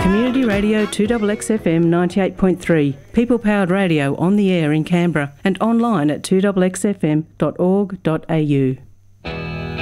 Community Radio 2XXFM 98.3, people-powered radio on the air in Canberra and online at 2XXFM.org.au.